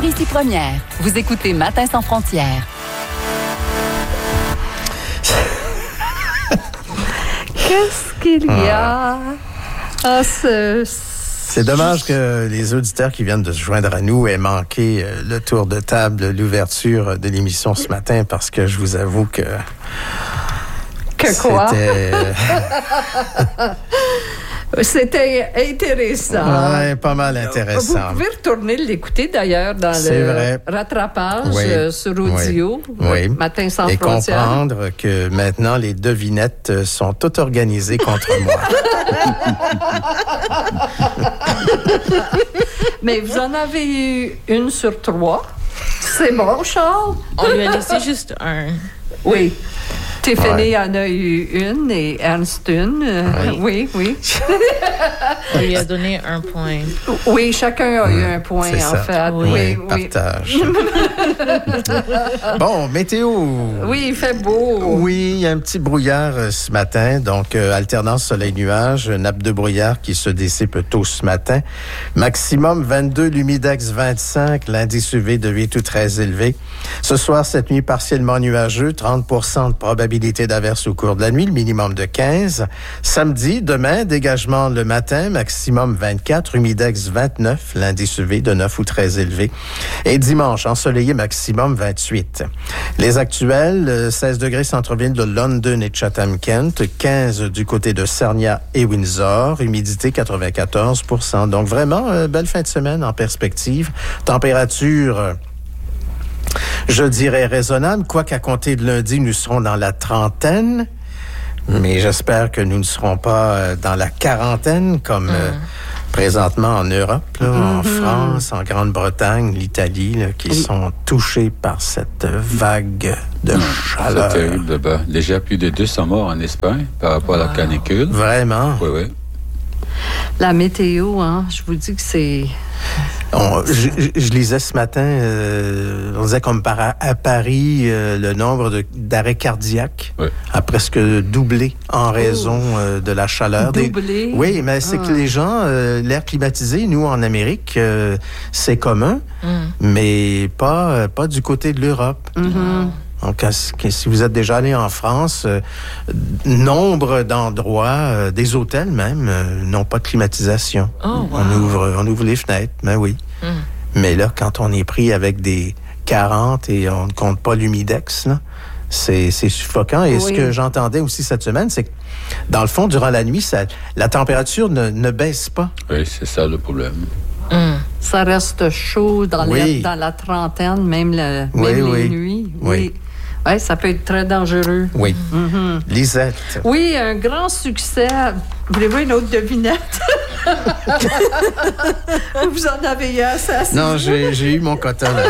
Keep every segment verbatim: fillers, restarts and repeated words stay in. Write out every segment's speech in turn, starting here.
Mauricie Première. Vous écoutez Matin sans frontières. Qu'est-ce qu'il y a? Ah, ce... C'est dommage que les auditeurs qui viennent de se joindre à nous aient manqué euh, le tour de table, l'ouverture de l'émission ce matin, parce que je vous avoue que... Que quoi? C'était... C'était intéressant. Ouais, pas mal intéressant. Vous pouvez retourner l'écouter d'ailleurs dans C'est le vrai. rattrapage Oui. euh, sur audio, Oui. Oui. Matin sans Et frontières. comprendre que maintenant les devinettes sont toutes organisées contre moi. Mais vous en avez eu une sur trois. C'est bon, Charles? On lui a laissé juste un. Oui. Tiffany Ouais. en a eu une et Ernst une. Euh, oui, oui. On lui a donné un point. Oui, chacun a eu un point, c'est en ça. fait. Oui. Oui, oui. Partage. Bon, météo. Oui, il fait beau. Oui, il y a un petit brouillard euh, ce matin, donc euh, alternance soleil-nuage, nappe de brouillard qui se dissipe tôt ce matin. Maximum vingt-deux, l'humidex vingt-cinq, l'indice U V de huit ou très élevé. Ce soir, cette nuit partiellement nuageux, trente pour cent de probabilité d'averse au cours de la nuit, le minimum de quinze. Samedi, demain, dégagement le matin, maximum vingt-quatre, humidex vingt-neuf, l'indice U V de neuf ou très élevé. Et dimanche, ensoleillé, maximum vingt-huit. Les actuels, euh, seize degrés centre-ville de London et Chatham-Kent, quinze du côté de Sarnia et Windsor, humidité quatre-vingt-quatorze pour cent. Donc vraiment, euh, belle fin de semaine en perspective. Température... Euh, Je dirais raisonnable, quoiqu'à compter de lundi, nous serons dans la trentaine, mais j'espère que nous ne serons pas dans la quarantaine, comme mm. euh, présentement en Europe, là, mm-hmm. en France, en Grande-Bretagne, l'Italie, là, qui mm. sont touchés par cette vague de mm. chaleur. C'est terrible là-bas. Déjà plus de deux cents morts en Espagne par rapport wow. à la canicule. Vraiment? Oui, oui. La météo, hein, je vous dis que c'est... On, je, je lisais ce matin, euh, on disait comme par à, à Paris, euh, le nombre de, d'arrêts cardiaques oui. a presque doublé en raison oh. euh, de la chaleur. Doublé? Des, oui, mais c'est ah. que les gens, euh, l'air climatisé, nous en Amérique, euh, c'est commun, mm. mais pas, euh, pas du côté de l'Europe. Mm-hmm. Donc, si vous êtes déjà allé en France, euh, nombre d'endroits, euh, des hôtels même, euh, n'ont pas de climatisation. Oh, wow. On ouvre, on ouvre les fenêtres, ben oui. Mm. Mais là, quand on est pris avec des quarante et on ne compte pas l'humidex, là, c'est, c'est suffocant. Et oui. ce que j'entendais aussi cette semaine, c'est que dans le fond, durant la nuit, ça, la température ne, ne baisse pas. Oui, c'est ça le problème. Mm. Ça reste chaud dans, oui. les, dans la trentaine, même, le, oui, même oui. les nuits. Oui. oui. Oui, ça peut être très dangereux. Oui. Mm-hmm. Lisette. Oui, un grand succès. Voulez-vous une autre devinette? Vous en avez eu assez. assez non, j'ai, j'ai eu mon quota, là.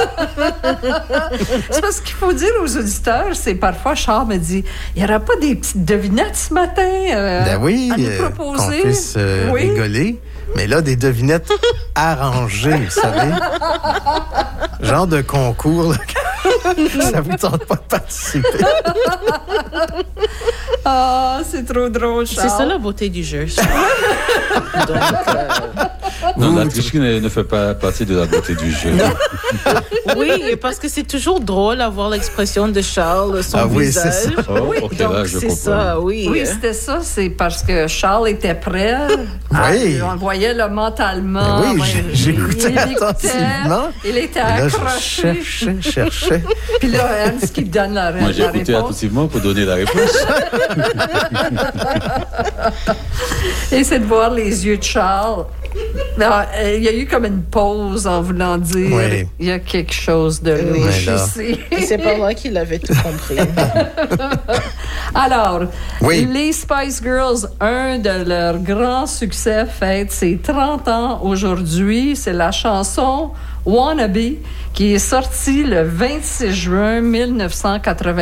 C'est parce qu'il faut dire aux auditeurs, c'est parfois, Charles me dit, il n'y aura pas des petites devinettes ce matin euh, ben oui, à nous euh, proposer? qu'on puisse euh, oui. rigoler. Mais là, des devinettes arrangées, vous savez. Genre de concours, là. Ça vous tente pas de participer. Ah, oh, c'est trop drôle, Charles. C'est ça la beauté du jeu. Donc, euh... Non, la tricherie ne, ne fait pas partie de la beauté du jeu. Oui, parce que c'est toujours drôle d'avoir l'expression de Charles, son ah, oui, visage. C'est ça. Oh, oui, okay, donc là, je c'est comprends. ça, oui. Oui, c'était ça. C'est parce que Charles était prêt. Oui. À, on le voyait là, mentalement. Oui, ouais, j'écoutais il attentivement. Il était là, accroché. Je cherchais, cherchais. Puis là, Ernst qui donne la, Moi, j'ai la écouté réponse. attentivement pour donner la réponse. Et c'est de voir les yeux de Charles. Non, il y a eu comme une pause en voulant dire oui. il y a quelque chose de louche ici. Et c'est pas moi qui l'avais tout compris. Alors, oui. les Spice Girls, un de leurs grands succès fête ses trente ans aujourd'hui. C'est la chanson Wannabe qui est sortie le vingt-six juin mille neuf cent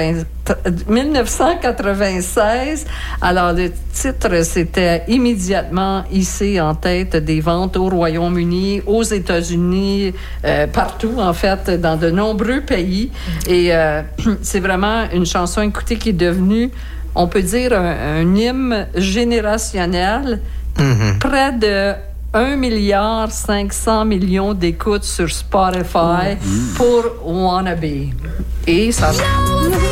quatre-vingt-seize. Alors, le titre s'était immédiatement hissé en tête des ventes au Royaume-Uni, aux États-Unis, euh, partout, en fait, dans de nombreux pays. Et euh, c'est vraiment une chanson, écoutez, qui est devenue, on peut dire, un, un hymne générationnel. Mm-hmm. Près de un milliard cinq cents millions d'écoutes sur Spotify pour Wannabe. Et ça...